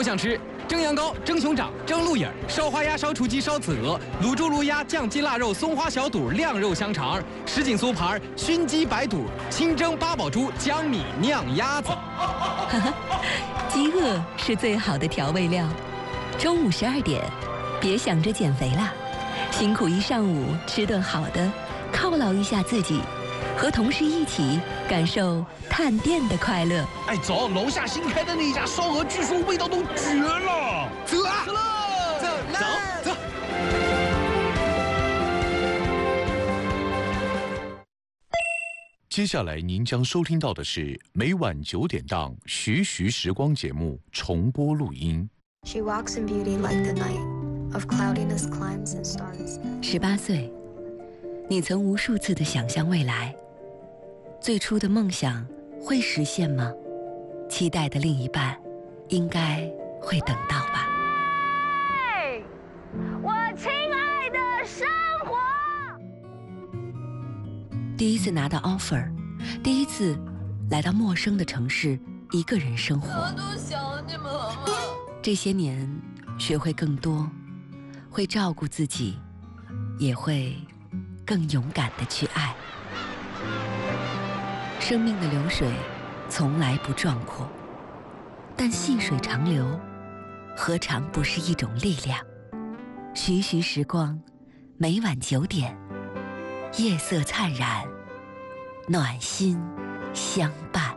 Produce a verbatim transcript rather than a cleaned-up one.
想吃蒸羊羔、蒸熊掌、蒸鹿眼、烧花鸭、烧雏鸡、烧子鹅、卤猪、卤鸭、酱鸡、腊肉、松花小肚、晾肉香肠、什锦酥盘、熏鸡白肚、清蒸八宝猪、江米酿鸭子。 哈哈，饥饿是最好的调味料。中午十二点，别想着减肥啦，辛苦一上午，吃顿好的，犒劳一下自己，和同事一起感受探店的快乐。 哎，走，楼下新开的那家烧鹅，据说味道都绝了。 走啊，走走走走。 接下来您将收听到的是每晚九点档《徐徐时光》节目重播录音。 She walks in beauty like the night of cloudiness climbs and stars. 十八岁，你曾无数次的想象未来，最初的梦想会实现吗？期待的另一半，应该会等到吧。 我亲爱的生活。 第一次拿到 offer， 第一次来到陌生的城市，一个人生活。 我都想你们了。 这些年，学会更多，会照顾自己，也会更勇敢地去爱。生命的流水从来不壮阔，但细水长流，何尝不是一种力量？徐徐时光，每晚九点，夜色灿然，暖心相伴。